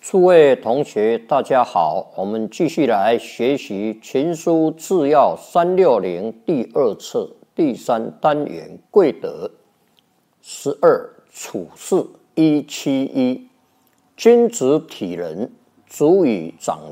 诸位同学，大家好，我们继续来学习《群书治要360》第2册第3单元贵德12处事171君子体人，足以长